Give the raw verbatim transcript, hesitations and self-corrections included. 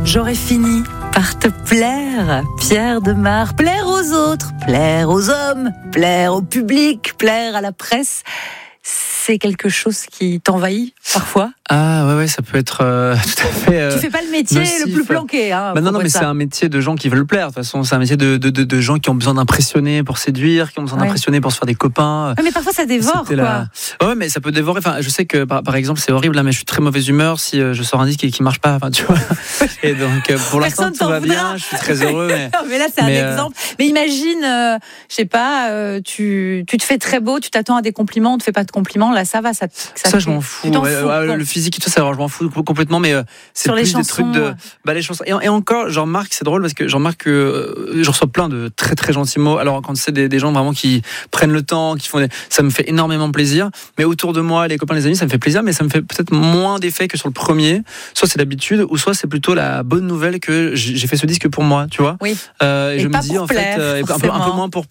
J'aurais fini par te plaire, Pierre Demar. Plaire aux autres, plaire aux hommes, plaire au public, plaire à la presse. C'est quelque chose qui t'envahit parfois? Ah ouais, ouais, ça peut être euh, tout à fait. Euh, tu fais pas le métier nocif. le plus planqué. Hein, bah non, non, mais ça. C'est un métier de gens qui veulent plaire. De toute façon, c'est un métier de, de, de, de gens qui ont besoin d'impressionner pour séduire, qui ont besoin ouais. d'impressionner pour se faire des copains. Ouais, mais parfois ça dévore, quoi. La... Ouais, mais ça peut dévorer. Enfin, je sais que par, par exemple, c'est horrible, là, mais je suis très mauvaise humeur si euh, je sors un disque et qu'il marche pas. Enfin, tu vois. Et donc, euh, pour l'instant, tout va voudra. bien. Je suis très heureux. Mais, non, mais là, c'est mais un euh... exemple. Mais imagine, euh, je sais pas, euh, tu, tu te fais très beau, tu t'attends à des compliments, on te fait pas de compliments. Là, ça va, ça. Ça, ça je m'en fous. Ouais, fous ouais, le physique et tout ça, alors, je m'en fous complètement, mais euh, c'est sur plus les des chansons, trucs de. Bah, les chansons. Et, et encore, j'en remarque, c'est drôle parce que j'en remarque que euh, je reçois plein de très très gentils mots. Alors, quand c'est des, des gens vraiment qui prennent le temps, qui font des... ça me fait énormément plaisir. Mais autour de moi, les copains, les amis, ça me fait plaisir, mais ça me fait peut-être moins d'effet que sur le premier. Soit c'est l'habitude, ou soit c'est plutôt la bonne nouvelle que j'ai fait ce disque pour moi, tu vois. Oui. Euh, et, et je pas me dis, pour en plaire, fait, euh, un, peu, un peu moins pour